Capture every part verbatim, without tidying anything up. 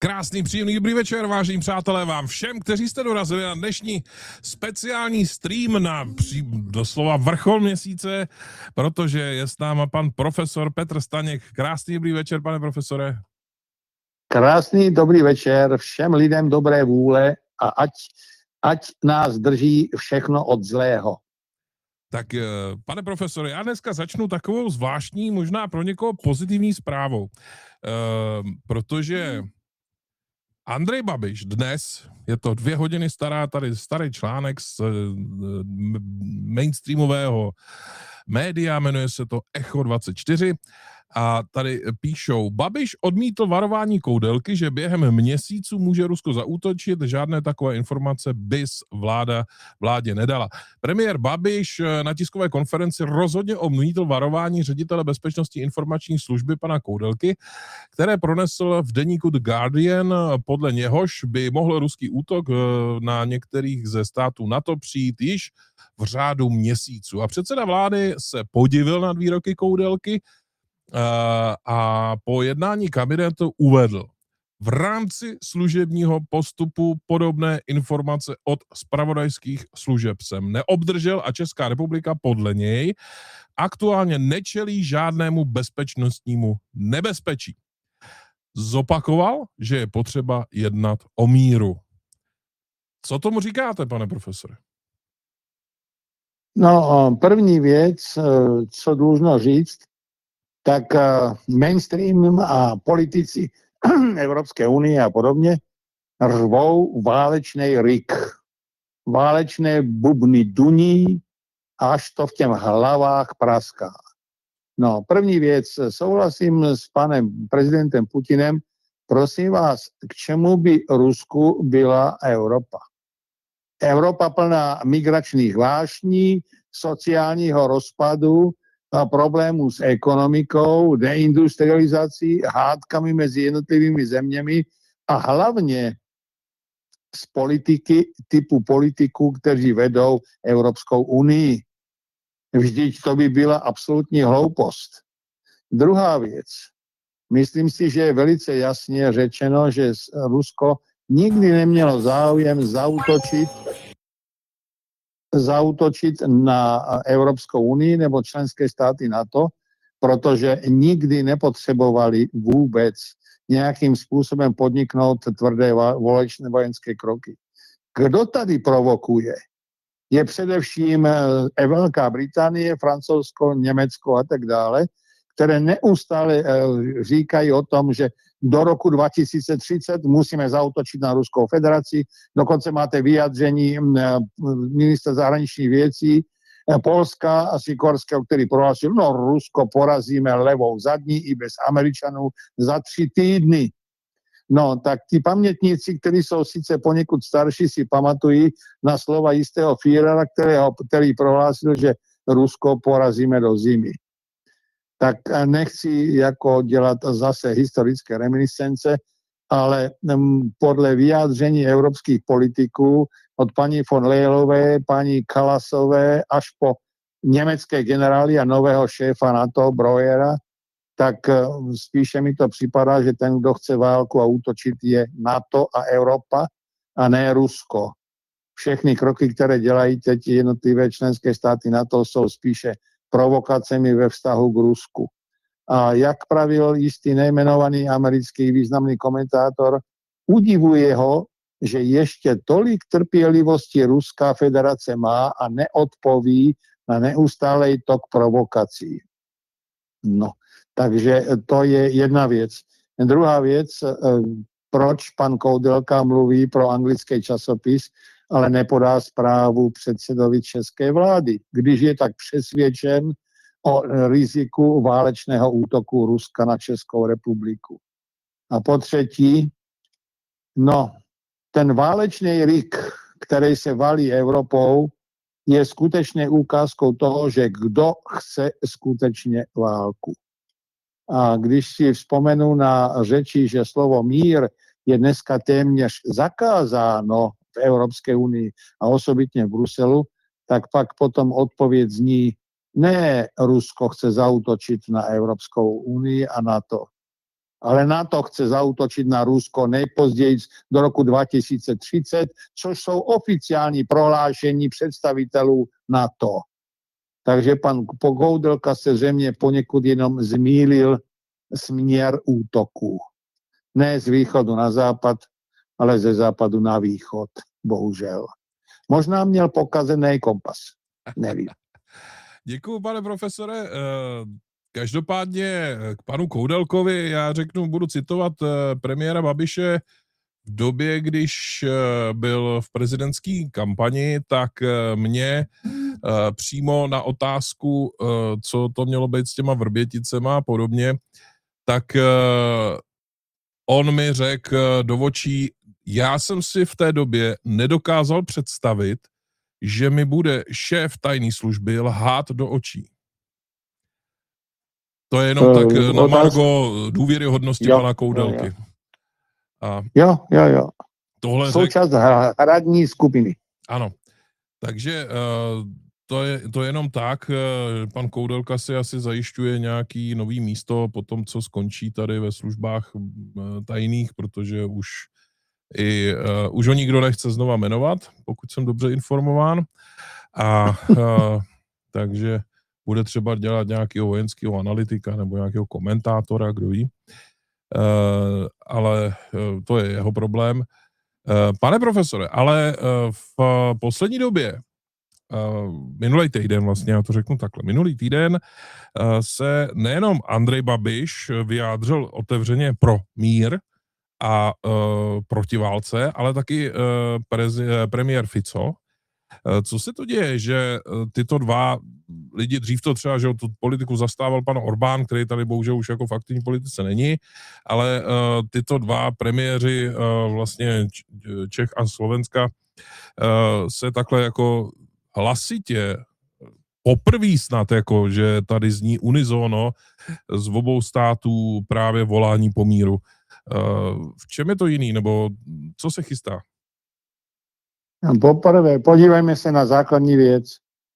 Krásný, příjemný, dobrý večer, vážení přátelé, vám všem, kteří jste dorazili na dnešní speciální stream na pří, doslova vrchol měsíce, protože je s náma pan profesor Petr Staněk. Krásný, dobrý večer, pane profesore. Krásný, dobrý večer všem lidem dobré vůle a ať, ať nás drží všechno od zlého. Tak, pane profesore, já dneska začnu takovou zvláštní, možná pro někoho pozitivní zprávou, protože Andrej Babiš dnes, je to dvě hodiny stará, tady starý článek z mainstreamového média, jmenuje se to Echo dvacet čtyři a tady píšou: Babiš odmítl varování Koudelky, že během měsíců může Rusko zaútočit, žádné takové informace bys vláda vládě nedala. Premiér Babiš na tiskové konferenci rozhodně odmítl varování ředitele bezpečnostní informační služby pana Koudelky, které pronesl v deníku The Guardian, podle něhož by mohl ruský útok na některých ze států NATO přijít již v řádu měsíců. A předseda vlády se podivil nad výroky Koudelky a po jednání kabinetu uvedl: v rámci služebního postupu podobné informace od zpravodajských služeb jsem neobdržel a Česká republika podle něj aktuálně nečelí žádnému bezpečnostnímu nebezpečí. Zopakoval, že je potřeba jednat o míru. Co tomu říkáte, pane profesore? No, první věc, co dlužno říct, tak mainstream a politici Evropské unie a podobně řvou válečný rik. Válečné bubny duní, až to v těm hlavách praská. No, první věc, souhlasím s panem prezidentem Putinem, prosím vás, k čemu by Rusku byla Evropa? Evropa plná migračních vášní, sociálního rozpadu, problémů s ekonomikou, deindustrializací, hádkami mezi jednotlivými zeměmi a hlavně z politiky typu politiků, kteří vedou Evropskou unii. Vždyť to by byla absolutní hloupost. Druhá věc. Myslím si, že je velice jasně řečeno, že Rusko nikdy nemělo záujem zaútočit zaútočit na Evropskou unii nebo členské státy NATO, protože nikdy nepotřebovali vůbec nějakým způsobem podniknout tvrdé volečné vojenské kroky. Kdo tady provokuje? Je především Velká Británie, Francouzsko, Německo a tak dále, které neustále říkají o tom, že do roku dva tisíce třicet musíme zaútočit na Ruskou federaci. Dokonce máte vyjádření ministra zahraničních věcí Polska a Sikorského, který prohlásil, no Rusko porazíme levou zadní i bez Američanů za tři týdny. No, tak ti pamětníci, kteří jsou sice poněkud starší, si pamatují na slova jistého Führera, kterého, který prohlásil, že Rusko porazíme do zimy. Tak nechci jako dělat zase historické reminiscence, ale podle vyjádření evropských politiků od paní von Leyelové, paní Kallasové až po německé generály a nového šéfa NATO Breuera, tak spíše mi to připadá, že ten, kdo chce válku a útočit, je NATO a Evropa a ne Rusko. Všechny kroky, které dělají teď jednotlivé členské státy NATO, jsou spíše provokacemi ve vztahu k Rusku. A jak pravil jistý nejmenovaný americký významný komentátor, udivuje ho, že ještě tolik trpělivosti Ruská federace má a neodpoví na neustálej tok provokací. No, takže to je jedna věc. Druhá věc, proč pan Koudelka mluví pro anglický časopis, ale nepodá zprávu předsedovi české vlády, když je tak přesvědčen o riziku válečného útoku Ruska na Českou republiku. A po třetí, no, ten válečný rik, který se valí Evropou, je skutečně ukázkou toho, že kdo chce skutečně válku. A když si vzpomenu na řeči, že slovo mír je dneska téměř zakázáno v Evropské unii a osobitně v Bruselu, tak pak potom odpověď zní, ne Rusko chce zaútočit na Evropskou unii a NATO, Ale NATO chce zaútočiť na Rusko nejpozději do roku dva tisíce třicet, což jsou oficiální prohlášení představitelů NATO. Takže pan Koudelka se zřejmě poněkud jenom zmýlil směr útoku. Ne z východu na západ, ale ze západu na východ, bohužel. Možná měl pokazený kompas, nevím. Děkuju, pane profesore. Každopádně k panu Koudelkovi já řeknu, budu citovat premiéra Babiše v době, když byl v prezidentské kampani, tak mě přímo na otázku, co to mělo být s těma Vrběticema a podobně, tak on mi řekl do očí, já jsem si v té době nedokázal představit, že mi bude šéf tajné služby lhát do očí. To je jenom uh, tak na margo důvěryhodnosti jo, pana Koudelky. Jo, jo. A jo, jo, jo. Tohle součást řek... hradní skupiny. Ano. Takže uh, to je, to je jenom tak. Uh, pan Koudelka si asi zajišťuje nějaký nový místo po tom, co skončí tady ve službách uh, tajných, protože už i uh, už ho nikdo nechce znova jmenovat, pokud jsem dobře informován. A uh, takže bude třeba dělat nějakého vojenského analytika nebo nějakého komentátora, kdo ví. Uh, ale uh, to je jeho problém. Uh, pane profesore, ale uh, v poslední době, uh, minulý týden vlastně, já to řeknu takhle, minulý týden uh, se nejenom Andrej Babiš vyjádřil otevřeně pro mír a uh, proti válce, ale taky uh, prezi- premiér Fico. Co se to děje, že tyto dva lidi, dřív to třeba, že tu politiku zastával pan Orbán, který tady bohužel už jako v aktivní politice není, ale uh, tyto dva premiéři uh, vlastně Čech a Slovenska uh, se takhle jako hlasitě poprvé snad, jako, že tady zní unizono z obou států právě volání po míru. Uh, v čem je to jiný, nebo co se chystá? Poprvé, podívejme se na základní věc.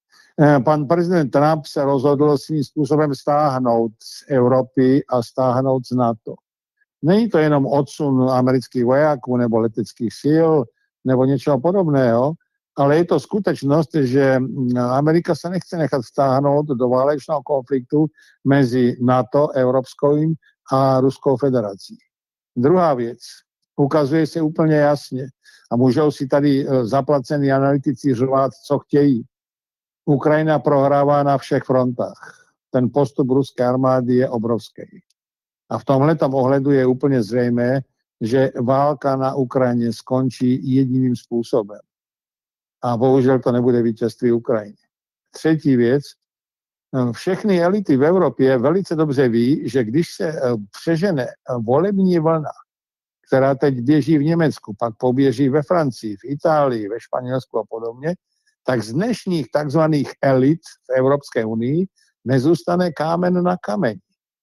Pan prezident Trump se rozhodl svým způsobem stáhnout z Evropy a stáhnout z NATO. Není to jenom odsun amerických vojáků nebo leteckých sil nebo něčeho podobného, ale je to skutečnost, že Amerika se nechce nechat stáhnout do válečného konfliktu mezi NATO, Evropskou a Ruskou federací. Druhá věc, ukazuje se úplně jasně, a můžou si tady zaplacení analytici řvát, co chtějí. Ukrajina prohrává na všech frontách. Ten postup ruské armády je obrovský. A v tomhletom ohledu je úplně zřejmé, že válka na Ukrajině skončí jediným způsobem. A bohužel to nebude vítězství Ukrajiny. Třetí věc, všechny elity v Evropě velice dobře ví, že když se přežene volební vlna, která teď běží v Německu, pak poběží ve Francii, v Itálii, ve Španělsku a podobně, tak z dnešních takzvaných elit v Evropské unii nezůstane kámen na kameni.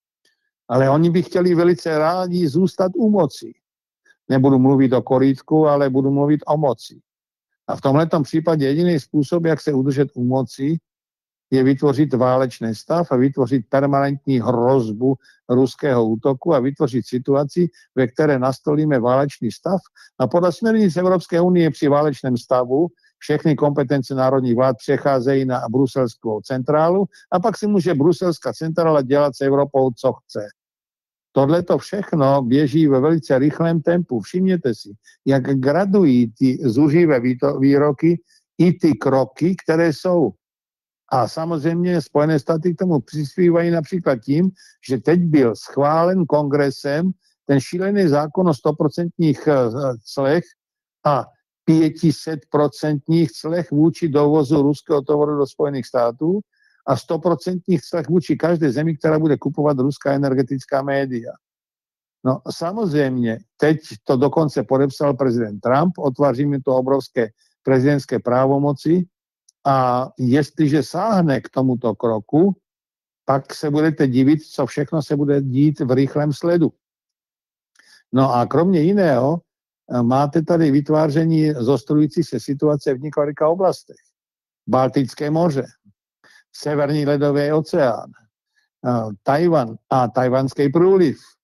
Ale oni by chtěli velice rádi zůstat u moci. Nebudu mluvit o korítku, ale budu mluvit o moci. A v tomhletom případě jediný způsob, jak se udržet u moci, je vytvořit válečný stav a vytvořit permanentní hrozbu ruského útoku a vytvořit situaci, ve které nastolíme válečný stav. A podle směrnic Evropské unie při válečném stavu všechny kompetence národních vlád přecházejí na bruselskou centrálu a pak si může bruselská centrála dělat s Evropou, co chce. Tohle to všechno běží ve velice rychlém tempu. Všimněte si, jak gradují ty zuřivé výroky i ty kroky, které jsou. A samozřejmě Spojené státy k tomu přispívají například tím, že teď byl schválen kongresem ten šílený zákon o stoprocentních clech a pětisetprocentních clech vůči dovozu ruského tovaru do Spojených států a stoprocentních clech vůči každé zemi, která bude kupovat ruská energetická média. No samozřejmě, teď to dokonce podepsal prezident Trump, otváří mi to obrovské prezidentské právomoci a jestliže sáhne k tomuto kroku, pak se budete divit, co všechno se bude dít v rychlém sledu. No a kromě jiného, máte tady vytváření zostrující se situace v několika oblastech. Baltické moře, Severní ledový oceán, Tajvan a tajvanský průliv,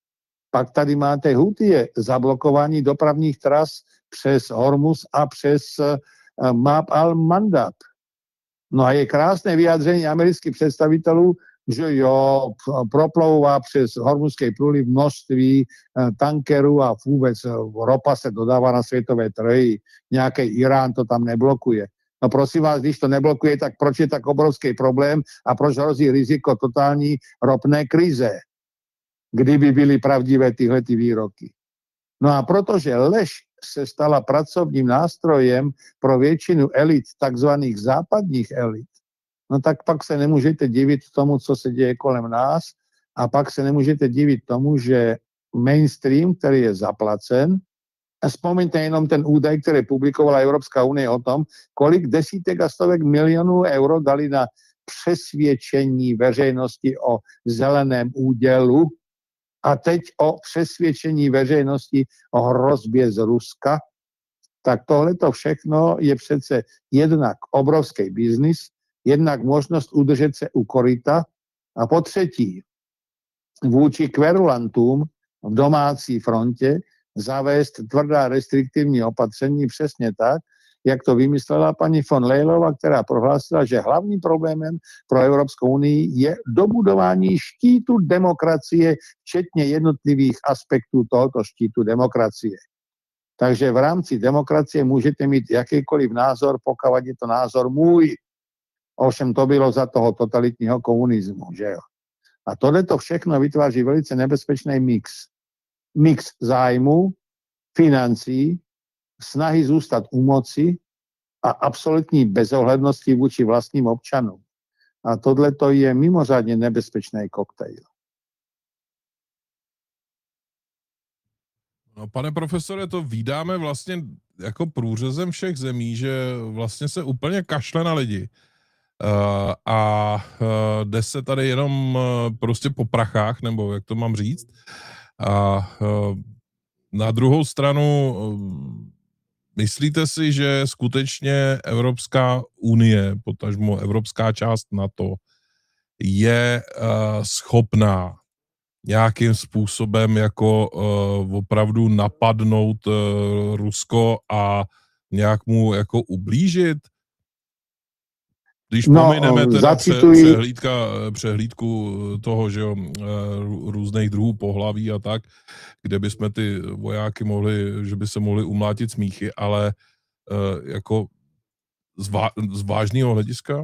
Pak tady máte Houthie, zablokování dopravních tras přes Hormuz a přes Bab al-Mandab. No a je krásné vyjádření amerických představitelů, že jo, proplouvá přes Hormuzský průliv množství tankerů a vůbec ropa se dodává na světové trhy. Nějaký Irán to tam neblokuje. No prosím vás, když to neblokuje, tak proč je tak obrovský problém a proč hrozí riziko totální ropné krize, kdyby byly pravdivé tyhle ty výroky. No a protože lež se stala pracovním nástrojem pro většinu elit, takzvaných západních elit, no tak pak se nemůžete divit tomu, co se děje kolem nás a pak se nemůžete divit tomu, že mainstream, který je zaplacen, a vzpomeňte jenom ten údaj, který publikovala Evropská unie o tom, kolik desítek a stovek milionů euro dali na přesvědčení veřejnosti o zeleném údělu a teď o přesvědčení veřejnosti o hrozbě z Ruska, tak tohleto všechno je přece jednak obrovský biznis, jednak možnost udržet se u koryta a po třetí vůči kverulantům v domácí frontě zavést tvrdá restriktivní opatření přesně tak, jak to vymyslela paní von Leylová, která prohlásila, že hlavním problémem pro Evropskou unii je dobudování štítu demokracie, včetně jednotlivých aspektů tohoto štítu demokracie. Takže v rámci demokracie můžete mít jakýkoliv názor, pokud je to názor můj. Ovšem to bylo za toho totalitního komunismu, že jo. A tohleto všechno vytváří velice nebezpečný mix. Mix zájmu, financí, snahy zůstat u moci a absolutní bezohlednosti vůči vlastním občanům. A tohleto je mimořádně nebezpečný koktejl. No, pane profesore, to vídáme vlastně jako průřezem všech zemí, že vlastně se úplně kašle na lidi. Uh, a uh, jde se tady jenom uh, prostě po prachách, nebo jak to mám říct. A uh, na druhou stranu, uh, myslíte si, že skutečně Evropská unie, potažmo evropská část NATO, je uh, schopná nějakým způsobem jako uh, opravdu napadnout uh, Rusko a nějak mu jako ublížit? Když no, pomineme teda zacituji... přehlídka, přehlídku toho, že jo, různých druhů pohlaví a tak, kde bychom ty vojáky mohli, že by se mohli umlátit smíchy, ale jako z, vá, z vážného hlediska?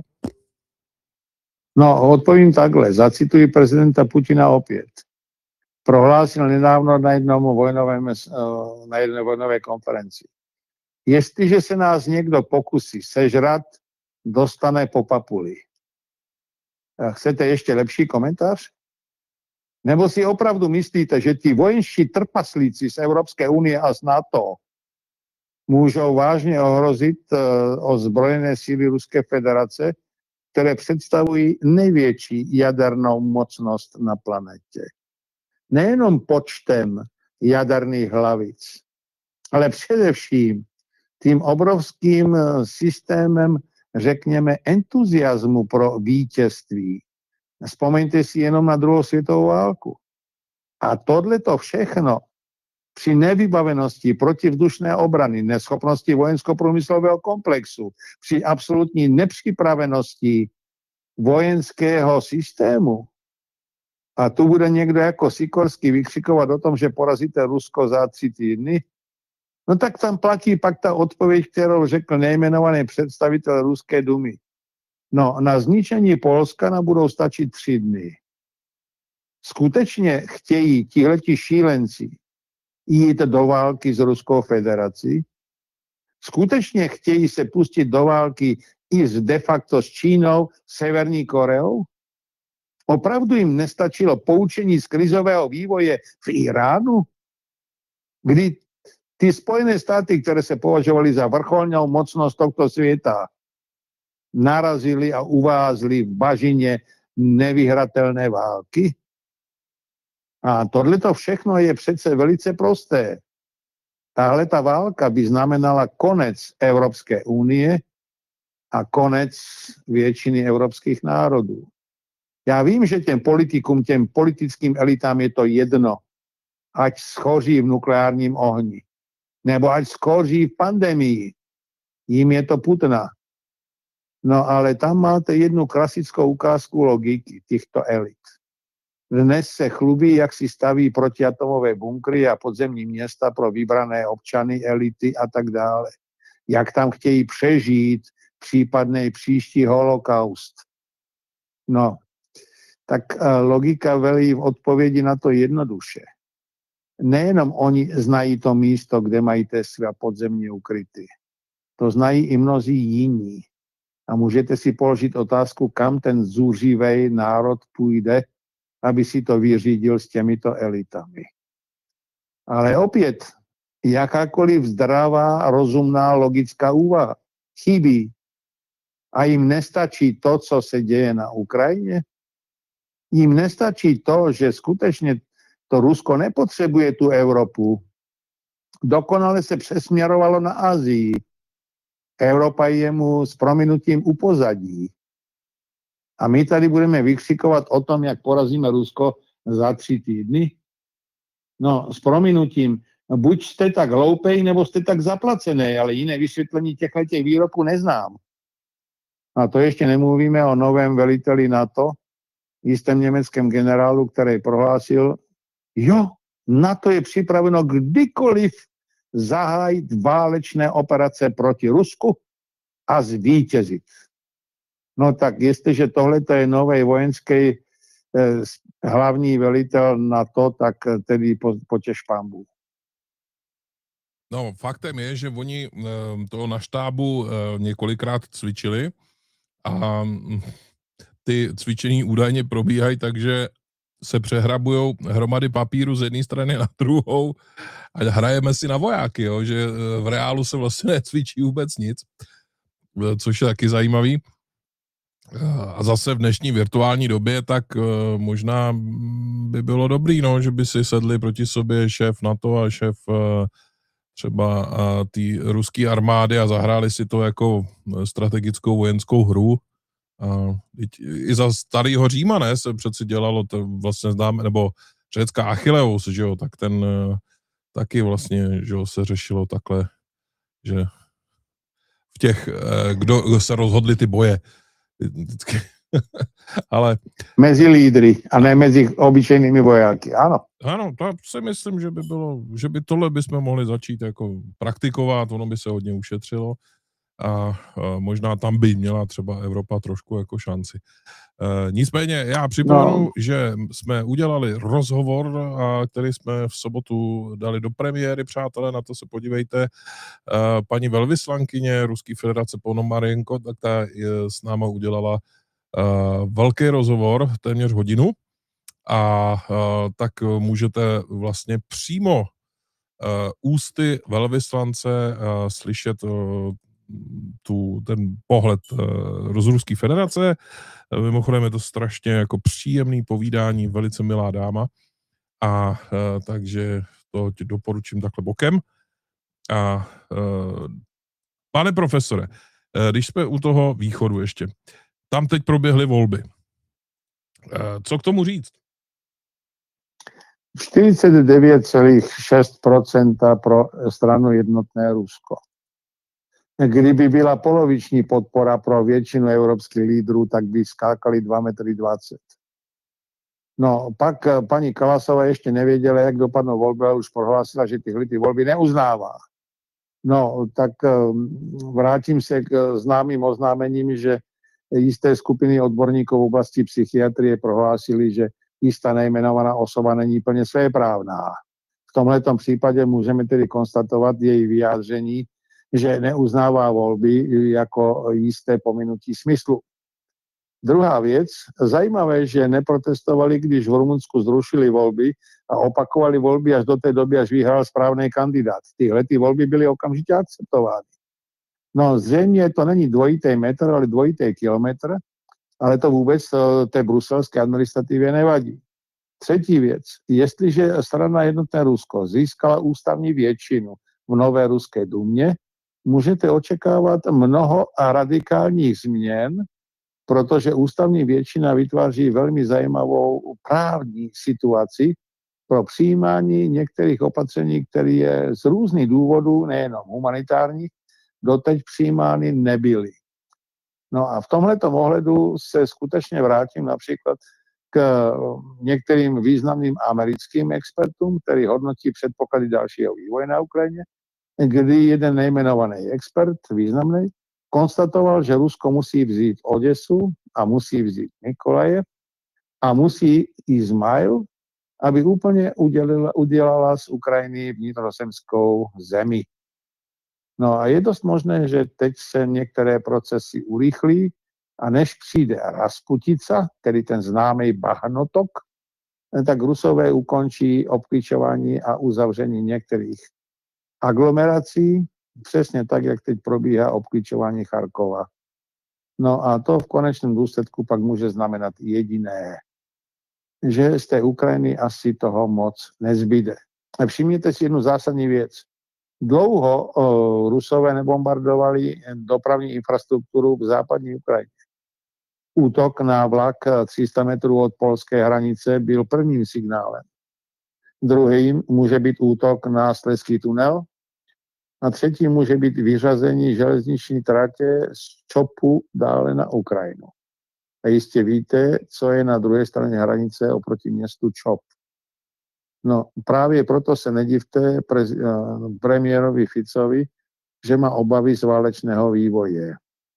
No, odpovím takhle. Zacituji prezidenta Putina opět. Prohlásil nedávno na jednom vojnovém, na jedné vojnové konferenci. Jestliže se nás někdo pokusí sežrat, dostane po papuli. Chcete ještě lepší komentář? Nebo si opravdu myslíte, že ti vojenští trpaslíci z Evropské unie a z NATO můžou vážně ohrozit ozbrojené síly Ruské federace, které představují největší jadernou mocnost na planetě? Nejenom počtem jaderných hlavic, ale především tím obrovským systémem, řekněme, entuziasmu pro vítězství. Vzpomeňte si jenom na druhou světovou válku. A tohleto všechno při nevybavenosti protivzdušné obrany, neschopnosti vojensko-průmyslového komplexu, při absolutní nepřipravenosti vojenského systému. A tu bude někdo jako Sikorský vykřikovat o tom, že porazíte Rusko za tři týdny. No tak tam platí pak ta odpověď, kterou řekl nejmenovaný představitel Ruské dumy. No, na zničení Polska nám budou stačit tři dny. Skutečně chtějí tihleti šílenci jít do války s Ruskou federací? Skutečně chtějí se pustit do války i s de facto s Čínou, Severní Koreou? Opravdu jim nestačilo poučení z krizového vývoje v Iránu, kdy ty Spojené státy, které se považovaly za vrcholnou mocnost tohto světa, narazili a uvázli v bažině nevyhratelné války? A tohleto všechno je přece velice prosté. Tahle ta válka by znamenala konec Evropské unie a konec většiny evropských národů. Já vím, že těm politikům, těm politickým elitám je to jedno, ať schoří v nukleárním ohni. Nebo ať schoří v pandemii. Jím je to putná. No ale tam máte jednu klasickou ukázku logiky těchto elit. Dnes se chlubí, jak si staví protiatomové bunkry a podzemní města pro vybrané občany, elity a tak dále. Jak tam chtějí přežít případný příští holokaust. No, tak logika velí v odpovědi na to jednoduše. Nejenom oni znají to místo, kde mají Tesla podzemně ukryty. To znají i mnozí jiní. A můžete si položit otázku, kam ten zúřivej národ půjde, aby si to vyřídil s těmito elitami. Ale opět, jakákoliv zdravá, rozumná, logická úvaha chybí. A jim nestačí to, co se děje na Ukrajině? Jim nestačí to, že skutečně to Rusko nepotřebuje tu Evropu. Dokonale se přesměrovalo na Asii. Evropa je mu s prominutím upozadí. A my tady budeme vykřikovat o tom, jak porazíme Rusko za tři týdny? No, s prominutím, buď jste tak hloupej, nebo jste tak zaplacený, ale jiné vysvětlení těchto výroků neznám. A to ještě nemluvíme o novém veliteli NATO, jistém německém generálu, který prohlásil, jo, NATO je připraveno kdykoliv zahájit válečné operace proti Rusku a zvítězit. No tak jestliže tohle je nový vojenský eh, hlavní velitel NATO, tak tedy po, potěš pán Bůh. No, faktem je, že oni eh, to na štábu eh, několikrát cvičili a ty cvičení údajně probíhají, takže se přehrabujou hromady papíru z jedné strany na druhou a hrajeme si na vojáky, jo, že v reálu se vlastně necvičí vůbec nic, což je taky zajímavý. A zase v dnešní virtuální době, tak možná by bylo dobrý, no, že by si sedli proti sobě šéf NATO a šéf třeba té ruské armády a zahráli si to jako strategickou vojenskou hru. A i za starýho Říma, ne, se přeci dělalo, to vlastně známe, nebo řecká Achilleus, že jo, tak ten taky vlastně, že jo, se řešilo takhle, že v těch, kdo, kdo se rozhodli ty boje, vždycky, ale... Mezi lídry a ne mezi obyčejnými vojáky, ano. Ano, to si myslím, že by bylo, že by tohle bychom mohli začít jako praktikovat, ono by se hodně ušetřilo. A možná tam by měla třeba Evropa trošku jako šanci. E, nicméně já připomenu, no. že jsme udělali rozhovor, a který jsme v sobotu dali do premiéry, přátelé, na to se podívejte. E, paní velvyslankyně Ruské federace Ponomarenko, tak ta s náma udělala e, velký rozhovor, téměř hodinu, a e, tak můžete vlastně přímo e, ústy velvyslance e, slyšet e, tu, ten pohled uh, z Ruské federace. Mimochodem je to strašně jako příjemný povídání, velice milá dáma. A uh, takže to ti doporučím takhle bokem. A uh, pane profesore, uh, když jsme u toho východu ještě, tam teď proběhly volby. Uh, co k tomu říct? čtyřicet devět celá šest procenta pro stranu Jednotné Rusko. Kdyby byla poloviční podpora pro většinu evropských lídrů, tak by skákali dva metry dvacet. No, pak paní Kalasová ještě nevěděla, jak dopadnou volby, ale už prohlásila, že tyhle ty volby neuznává. No, tak vrátím se k známým oznámením, že jisté skupiny odborníků v oblasti psychiatrie prohlásili, že jistá nejmenovaná osoba není plně svéprávná. V tomhletom případě můžeme tedy konstatovat její vyjádření, že neuznává volby jako jisté pominutí smyslu. Druhá věc, zajímavé, že neprotestovali, když v Rumunsku zrušili volby a opakovali volby až do té doby, až vyhrál správný kandidát. Tyhle ty volby byly okamžitě akceptovány. No zřejmě to není dvojitý metr, ale dvojitý kilometr, ale to vůbec té bruselské administrativě nevadí. Třetí věc, jestliže strana Jednotné Rusko získala ústavní většinu v Nové ruské dumě, můžete očekávat mnoho radikálních změn, protože ústavní většina vytváří velmi zajímavou právní situaci, pro přijímání některých opatření, které je z různých důvodů, nejenom humanitárních, doteď přijímány nebyly. No a v tomhletom ohledu se skutečně vrátím například k některým významným americkým expertům, který hodnotí předpoklady dalšího vývoje na Ukrajině, kdy jeden nejmenovaný expert, významný, konstatoval, že Rusko musí vzít Oděsu a musí vzít Nikolajev a musí Izmail, aby úplně udělala, udělala z Ukrajiny vnitrozemskou zemi. No a je dost možné, že teď se některé procesy urýchlí a než přijde Rasputica, tedy ten známý Bahnotok, tak Rusové ukončí obklíčování a uzavření některých aglomerací, přesně tak, jak teď probíhá obklíčování Charkova. No a to v konečném důsledku pak může znamenat jediné, že z té Ukrajiny asi toho moc nezbyde. Všimněte si jednu zásadní věc. Dlouho o, Rusové nebombardovali dopravní infrastrukturu v západní Ukrajině. Útok na vlak tři sta metrů od polské hranice byl prvním signálem. Druhým může být útok na Slezský tunel. A třetí může být vyřazení železniční tratě z Čopu dále na Ukrajinu. A jistě víte, co je na druhé straně hranice oproti městu Čop. No právě proto se nedivte prez, premiérovi Ficovi, že má obavy z válečného vývoje.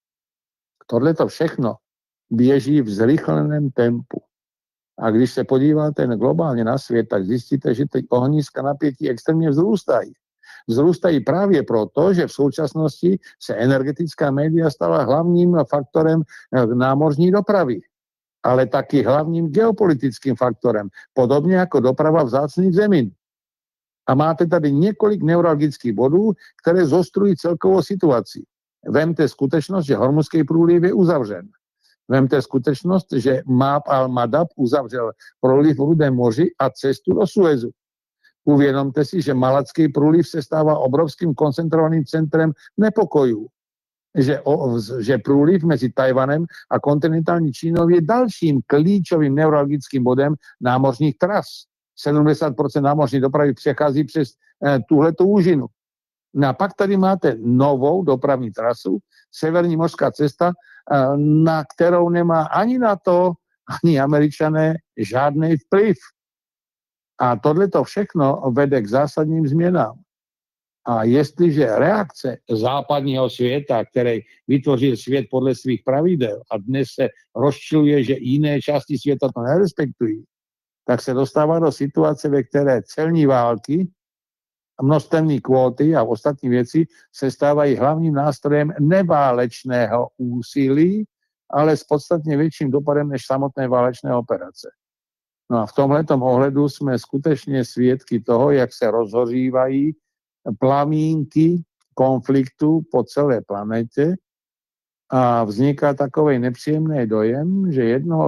Tohle to všechno běží v zrychleném tempu. A když se podíváte globálně na svět, tak zjistíte, že ty ohniska napětí extrémně vzrůstají. Vzrůstají právě proto, že v současnosti se energetická média stala hlavním faktorem námořní dopravy, ale taky hlavním geopolitickým faktorem, podobně jako doprava vzácných zemin. A máte tady několik neuralgických bodů, které zostrují celkovou situaci. Vemte skutečnost, že Hormuzský průliv je uzavřen. Vemte skutečnost, že Máp al-Madab uzavřel průliv v Rudém moři a cestu do Suezu. Uvědomte si, že Malacký průliv se stává obrovským koncentrovaným centrem nepokojů. Že, o, že průliv mezi Tajvanem a kontinentální Čínou je dalším klíčovým neuralgickým bodem námořních tras. sedmdesát procent námořní dopravy přechází přes eh, tuhletu úžinu. No a pak tady máte novou dopravní trasu, Severní mořská cesta, eh, na kterou nemá ani NATO, ani Američané žádný vplyv. A tohleto všechno vede k zásadním změnám. A jestliže reakce západního světa, který vytvořil svět podle svých pravidel a dnes se rozčiluje, že jiné části světa to nerespektují, tak se dostává do situace, ve které celní války, množstevní kvóty a ostatní věci se stávají hlavním nástrojem neválečného úsilí, ale s podstatně větším dopadem než samotné válečné operace. No a v tomhletom ohledu jsme skutečně svědky toho, jak se rozhořívají plamínky konfliktu po celé planetě a vzniká takový nepříjemný dojem, že jednoho